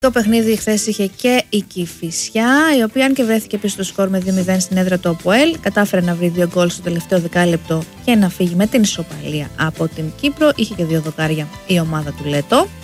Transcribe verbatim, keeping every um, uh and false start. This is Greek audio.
Το παιχνίδι χθες είχε και η Κηφισιά, η οποία αν και βρέθηκε πίσω στο σκορ με δύο μηδέν στην έδρα του ΑΠΟΕΛ, κατάφερε να βρει δύο γκολ στο τελευταίο δεκάλεπτο και να φύγει με την ισοπαλία από την Κύπρο. Είχε και δύο δοκάρια η ομάδα του Λέτο.